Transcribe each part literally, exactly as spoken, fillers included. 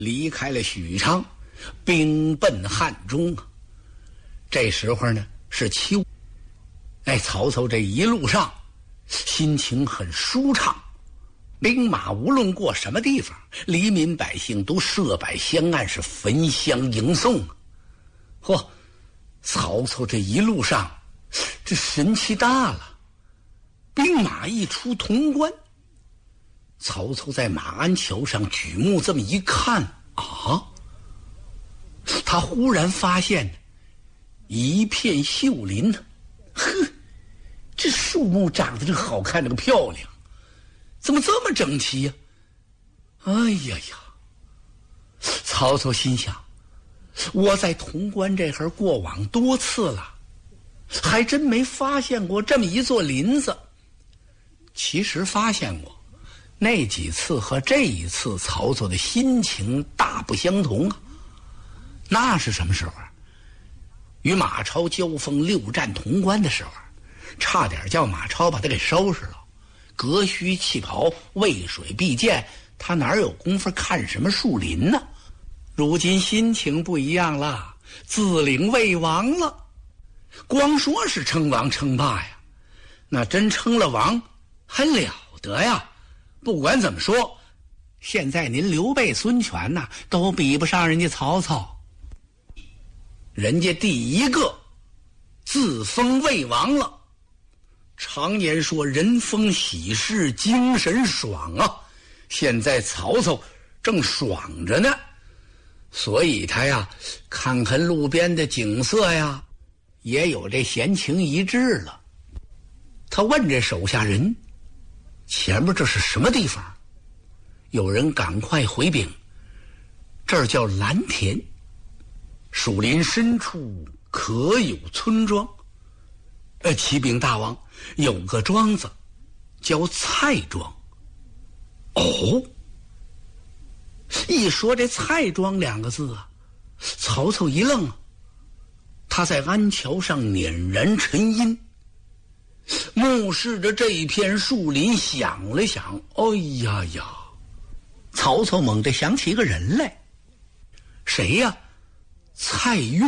离开了许昌，兵奔汉中啊。这时候呢是秋，哎，曹操这一路上心情很舒畅，兵马无论过什么地方，黎民百姓都设摆香案，是焚香迎送啊。嚯，曹操这一路上这神气大了。兵马一出潼关，曹操在马鞍桥上举目这么一看啊，他忽然发现一片秀林，呵，这树木长得这好看，这个漂亮，怎么这么整齐呀、啊？哎呀呀！曹操心想，我在潼关这儿过往多次了，还真没发现过这么一座林子。其实发现过，那几次和这一次曹操的心情大不相同啊。那是什么时候啊？与马超交锋六战潼关的时候，差点叫马超把他给收拾了。革须弃袍，渭水避剑，他哪有功夫看什么树林呢？如今心情不一样了，自领魏王了。光说是称王称霸呀，那真称了王还了得呀！不管怎么说，现在您刘备、孙权呐，都比不上人家曹操。人家第一个自封魏王了。常言说人逢喜事精神爽啊，现在曹操正爽着呢，所以他呀看看路边的景色呀，也有这闲情逸致了。他问这手下人，前面这是什么地方？有人赶快回禀，这儿叫蓝田，树林深处可有村庄。呃，启禀大王，有个庄子叫蔡庄。哦，一说这蔡庄两个字啊，曹操一愣啊，他在鞍桥上捻然沉吟，目视着这一片树林，想了想，哎呀呀，曹操猛地想起一个人来。谁呀？蔡邕。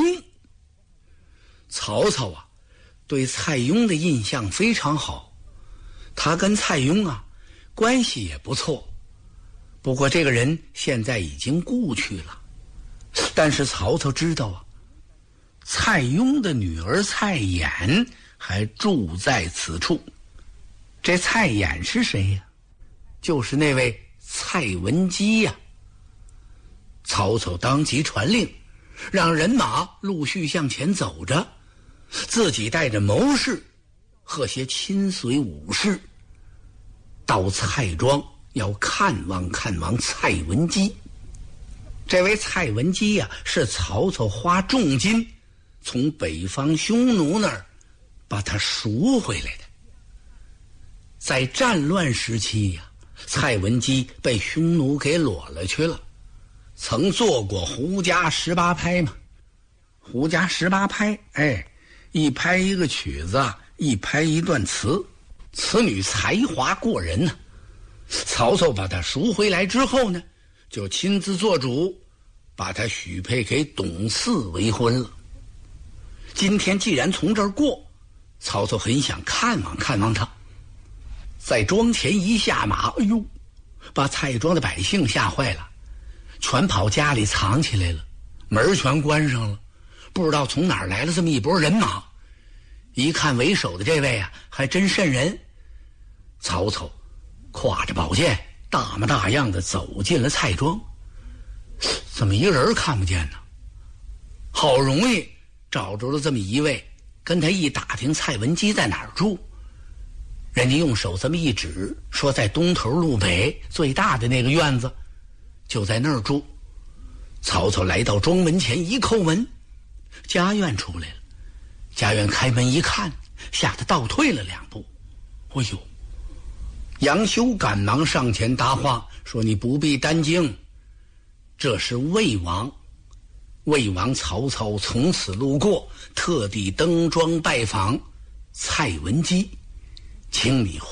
曹操啊对蔡邕的印象非常好，他跟蔡邕啊关系也不错。不过这个人现在已经故去了，但是曹操知道啊，蔡邕的女儿蔡琰还住在此处。这蔡琰是谁呀？就是那位蔡文姬呀。曹操当即传令，让人马陆续向前走着，自己带着谋士和些亲随武士到蔡庄，要看望看望蔡文姬。这位蔡文姬呀、啊，是曹操花重金从北方匈奴那儿把他赎回来的。在战乱时期呀、啊，蔡文姬被匈奴给裸了去了。曾做过胡笳十八拍嘛？胡笳十八拍，哎，一拍一个曲子，一拍一段词，此女才华过人呢、啊。曹操把她赎回来之后呢，就亲自做主，把她许配给董嗣为婚了。今天既然从这儿过，曹操很想看望看望她。在庄前一下马，哎呦，把蔡庄的百姓吓坏了，全跑家里藏起来了，门全关上了，不知道从哪儿来了这么一拨人马。一看为首的这位啊，还真瘆人。曹操挎着宝剑，大模大样的走进了蔡庄，怎么一个人看不见呢？好容易找着了这么一位，跟他一打听蔡文姬在哪儿住，人家用手这么一指，说在东头路北最大的那个院子，就在那儿住。曹操来到庄门前一叩门，家院出来了。家院开门一看，吓得倒退了两步。哎呦！杨修赶忙上前搭话，说：“你不必担惊，这是魏王。魏王曹操从此路过，特地登庄拜访蔡文姬，请你